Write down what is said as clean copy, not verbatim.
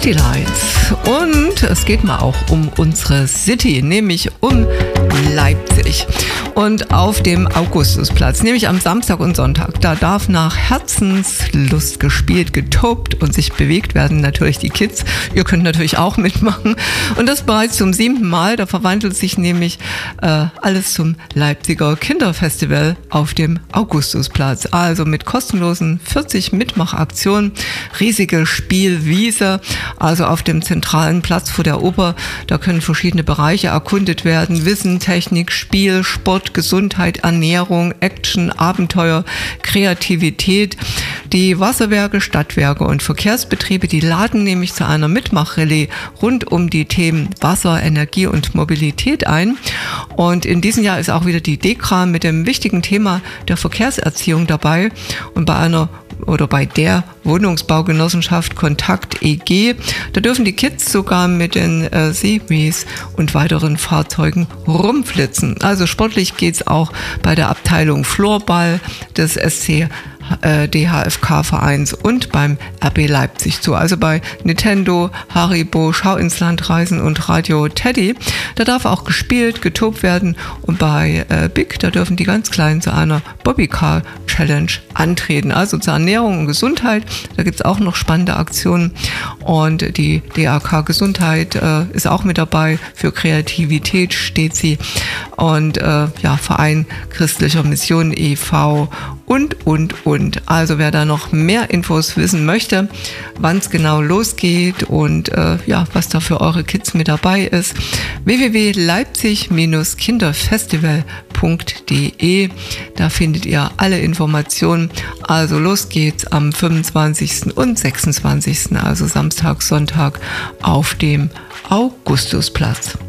City Lights. Und es geht mal auch um unsere City, nämlich um Leipzig. Und auf dem Augustusplatz, nämlich am Samstag und Sonntag, da darf nach Herzenslust gespielt, getobt und sich bewegt werden. Natürlich die Kids. Ihr könnt natürlich auch mitmachen. Und das bereits zum 7. Mal. Da verwandelt sich nämlich alles zum Leipziger Kinderfestival auf dem Augustusplatz. Also mit kostenlosen 40 Mitmachaktionen, riesige Spielwiese, also auf dem zentralen Platz vor der Oper. Da können verschiedene Bereiche erkundet werden. Wissen, Technik, Spiel, Sport, Gesundheit, Ernährung, Action, Abenteuer, Kreativität. Die Wasserwerke, Stadtwerke und Verkehrsbetriebe, die laden nämlich zu einer Mitmachrallye rund um die Themen Wasser, Energie und Mobilität ein. Und in diesem Jahr ist auch wieder die DEKRA mit dem wichtigen Thema der Verkehrserziehung dabei. Und bei der Wohnungsbaugenossenschaft Kontakt EG, da dürfen die Kids sogar mit den Segways und weiteren Fahrzeugen rumflitzen. Also sportlich geht's auch bei der Abteilung Floorball des SC DHFK-Vereins und beim RB Leipzig zu. Also bei Nintendo, Haribo, Schau ins Land Reisen und Radio Teddy, da darf auch gespielt, getobt werden. Und bei Big, da dürfen die ganz Kleinen zu einer Bobbycar Challenge antreten. Also zur Ernährung und Gesundheit, da gibt es auch noch spannende Aktionen. Und die DAK Gesundheit ist auch mit dabei. Für Kreativität steht sie. Und Verein Christlicher Mission e.V. und. Also wer da noch mehr Infos wissen möchte, wann es genau losgeht und was da für eure Kids mit dabei ist, www.leipzig-kinderfestival.de. Da findet ihr alle Informationen. Also los geht's am 25. und 26., also Samstag, Sonntag auf dem Augustusplatz.